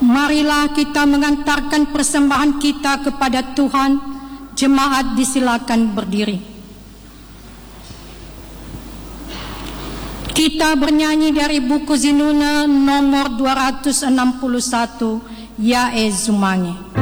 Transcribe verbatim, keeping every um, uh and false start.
Marilah kita mengantarkan persembahan kita kepada Tuhan. Jemaat disilakan berdiri. Kita bernyanyi dari buku Zinuna nomor dua ratus enam puluh satu, Yae Zumange.